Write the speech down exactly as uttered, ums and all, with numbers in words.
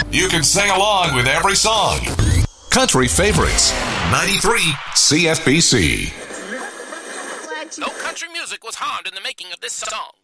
You can sing along with every song. Country Favorites, ninety-three C F B C. No country music was harmed in the making of this song.